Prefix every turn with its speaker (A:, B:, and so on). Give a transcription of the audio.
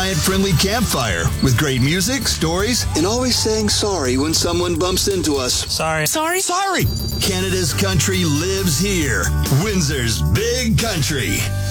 A: client-friendly campfire with great music, stories, and always saying sorry when someone bumps into us.
B: Sorry.
A: Canada's country lives here. Windsor's Big Country.